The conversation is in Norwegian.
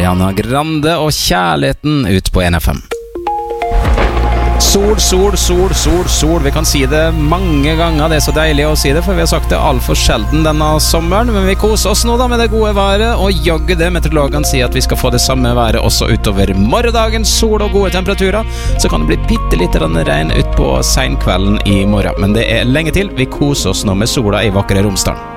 Ariana Grande og kjærligheten ut på NFM. Sol. Vi kan si det mange ganger, det så deilig å si det, for vi har sagt det alt for sjelden denne sommeren, men vi koser oss nå da med det gode været, og jogge det meteorologene sier at vi skal få det samme været også utover morgendagen, sol og gode temperaturer, så kan det bli bittelitt regn ut på senkvelden i morgen, men det lenge til. Vi koser oss nå med sola i vakre Romsdalen.